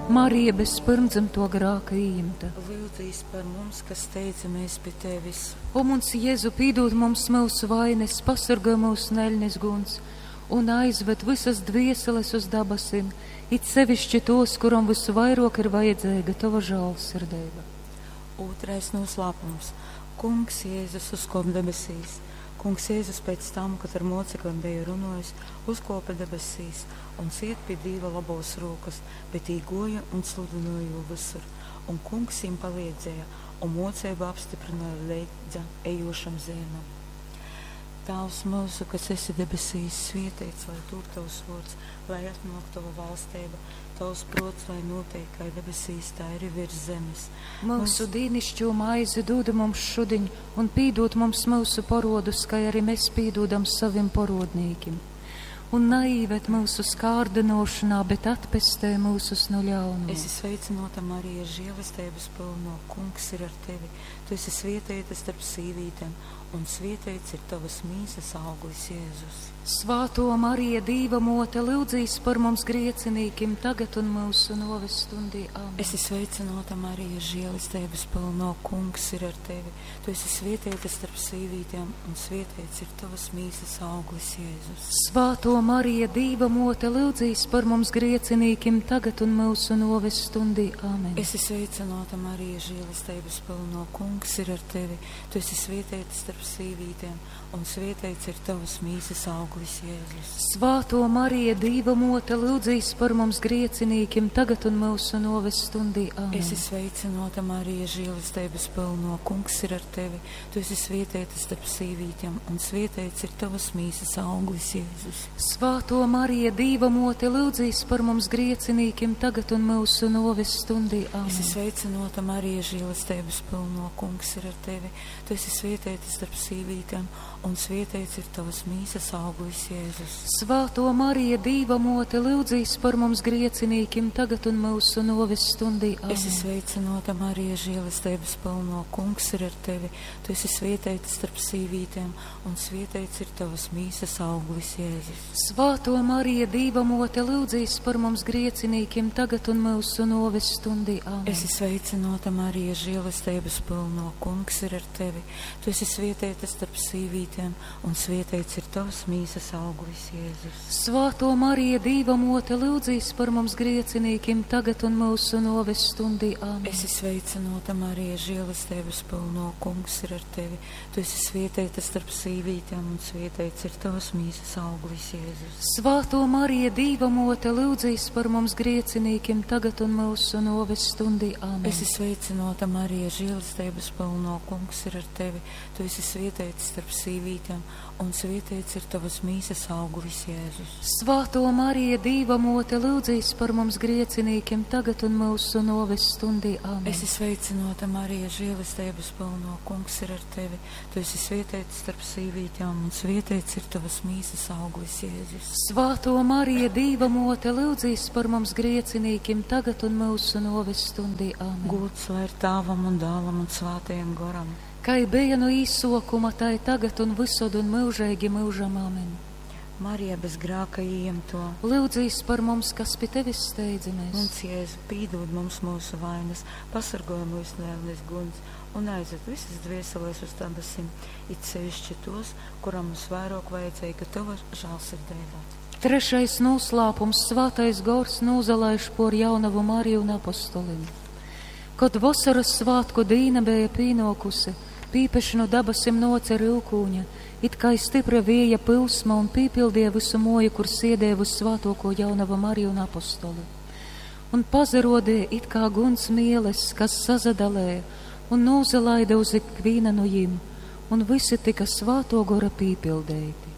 Marija bez pirmdzimto grāka ījimta. Lūdzīs par mums, kas steicamies pie tevis. O mums, Jēzu, pīdod mums mūsu vainas, pasargā mūsu neļnes guns un aizved visas dvieseles uz dabasim, it sevišķi tos, kuram visvairāk ir vajadzīga tava žēlsirdība. Otrais noslēpums. Kungs Jēzus uzkopa debesīs. Kungs Jēzus pēc tam, kad ar moceklim bija runājis, uzkopa debesīs un siet pie Dieva labos rokas, bet īgoja un sludināja visur. Un Kungs viņam palīdzēja un mocību apstiprināja līdz ejošam zēnam. Tēvs mūsu, kas esi debesīs, svētīts, lai tur tavs vārds, lai atnāk tava valstība, tavs prots, lai notiek kā debesīs, tā arī virs zemes. Mūsu dīnišķo maizi dod mums šodien un pīdod mums mūsu parodus, kā arī mēs pīdodam saviem parodnīkim. Un neīvet mūsu skārdinošanā, bet atpestē mūsus no ļaunuma. Esi sveicināta, Marija, žēlastības pilno, Kungs ir ar tevi. Tu esi svētīta starp sīvītēm, un svētīts ir tavas mīsas auglis, Jēzus. Svāto Marija, Dīva mote, lūdzīs par mums griecinīkim tagad un mūsu noves stundī. Amen. Esi sveicināta, Marija, žēlastības pilno, Kungs ir ar tevi. Tu esi svētīta starp sīvītēm, un svētīts ir tavas mīsas auglis, Jēzus. Svāto Marija, Dīva mote, lūdzīs par mums griecinīkim tagad un mūsu noves stundī. Amen. Esi sveicināta, Marija, žēlastības pilno, Kungs ir ar tevi. Tu esi svētīta starp sīvītēm, un svētīts ir tavas mīsas auglis, Jēzus. Svāto Marija, Dīva mote, lūdzīs par mums griecinīkim tagad un mūsu noves stundī. Amen. Esi sveicināta, Marija, žēlastības pilno, Kungs ir ar tevi. Tu esi svētīta starp sīvītēm, un svētīts ir tavas mīsas auglis, Jēzus. Svāto Marija, Dīva mote, lūdzīs par mums griecinīkim tagad un mūsu noves stundī. Amen. Esi sveicināta, Marija, žēlastības pilno, Kungs ir ar tevi. Tu esi svētīta starp sīvītēm, un svētīts ir tavas mīsas auglis, Jēzus. Svāto Marija, Dīva mote, lūdzīs par mums griecinīkim tagad un mūsu noves stundī. Amen. Esi sveicināta, Marija, žēlastības pilno, Kungs ir ar tevi. Tu esi svētīta starp sīvītēm, un svētīts ir tavas mīsas auglis, Jēzus. Svāto Marija, Dīva mote, lūdzīs par mums griecinīkim tagad un mūsu noves stundī. Amen. Esi sveicināta, Marija, žēlastības pilno, Kungs ir ar tevi. Tu esi svētīta starp sīvītēm, un svētīts ir tavas mīsas auglis, Jēzus. Svāto Marija, Dīva mote, lūdzīs par mums griecinīkim tagad un mūsu noves stundī. Amen. Esi sveicināta, Marija, žēlastības pilno, Kungs ir ar tevi. Tu esi svētīta starp sīvītēm, un svētīts ir tavas mīsas auglis, Jēzus. Svāto Marija, Dīva mote, lūdzīs par mums griecinīkim tagad un mūsu noves stundī. Amen. Esi sveicināta, Marija, žēlastības pilno, Kungs ir ar tevi. Tu esi svētīta starp sīvītēm, un svētīts ir tavas mīsas auglis, Jēzus. Svāto Marija, Dīva mote, lūdzīs par mums griecinīkim tagad un mūsu noves stundī. Amen. Esi sveicināta, Marija, žēlastības pilno, Kungs ir ar tevi. Tu esi svētīta starp sīvītēm, un svētīts ir tavas mīsas auglis, Jēzus. Svāto Marija, Dīva mote, lūdzīs par mums griecinīkim tagad un mūsu noves stundī. Amen. Gods lai ir Tēvam un Dēlam un Svētajam Garam. Kā bija no īsokuma, tā ir tagad un visod un mūžīgi mūžam. Amen. Marija bez grēka ieņemto, lūdzīs par mums, kas pie tevis steidzamies. Un Jēzu, pīdod mums mūsu vainas, pasargāj mūsu neļnes guns un aizved visas dvieseles uz debesim, it sevišķi tos, kuram mums vairāk vajadzīga tava žēlsirdība. Trešais noslēpums, Svētais Gors nūzalaiž por jaunavu Mariju un apostolim. Kad vasaras svātku dīna bija pīnokusi, pīpeši no debesim noca rūkūņa, it kā stipra vēja pilsma un pīpildīja visu moju, kur sēdēja uz svātoko jaunavu Mariju un apostoli. Un pazarodīja it kā guns mīles, kas sazadalēja, un nūzalaida uz ikvīna no jim, un visi tika Svāto Gora pīpildēti.